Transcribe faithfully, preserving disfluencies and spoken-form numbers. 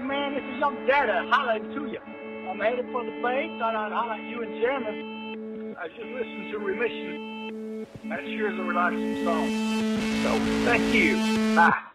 man, this is Young Dada hollering to you. I'm headed for the bay. Thought I'd holler at you and Jeremy. I just listened to Remission. That sure is a relaxing song. So, thank you. Bye.